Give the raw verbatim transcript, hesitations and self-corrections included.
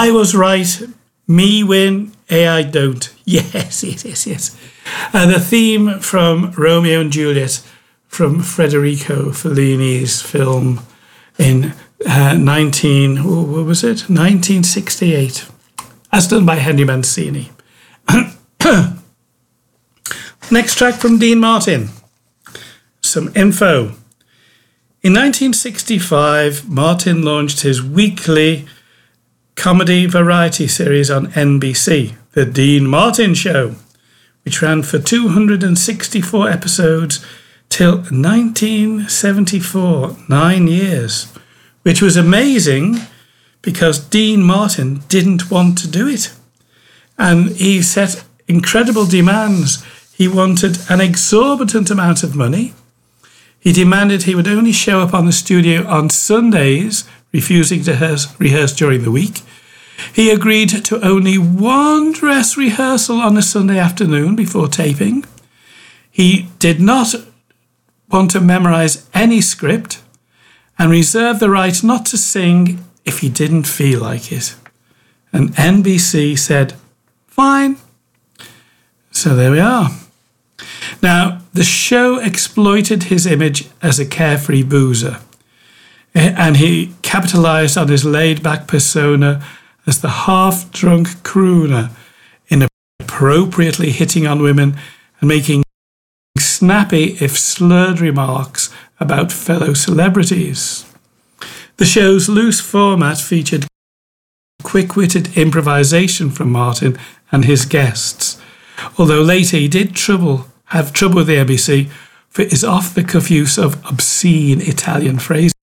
I was right. Me win. A I don't. Yes, yes, yes, yes. And the theme from Romeo and Juliet from Federico Fellini's film in uh, nineteen, what was it? nineteen sixty-eight. As done by Henry Mancini. Next track from Dean Martin. Some info. In nineteen sixty-five, Martin launched his weekly comedy variety series on N B C, The Dean Martin Show, which ran for two hundred sixty-four episodes till nineteen seventy-four, nine years, which was amazing because Dean Martin didn't want to do it. And he set incredible demands. He wanted an exorbitant amount of money. He demanded he would only show up on the studio on Sundays, refusing to rehearse, rehearse during the week. He agreed to only one dress rehearsal on a Sunday afternoon before taping. He did not want to memorize any script and reserved the right not to sing if he didn't feel like it. And N B C said, fine. So there we are. Now, the show exploited his image as a carefree boozer, and he capitalized on his laid-back persona as the half-drunk crooner, inappropriately hitting on women and making snappy, if slurred, remarks about fellow celebrities. The show's loose format featured quick-witted improvisation from Martin and his guests, although later he did trouble have trouble with the N B C for his off-the-cuff use of obscene Italian phrases.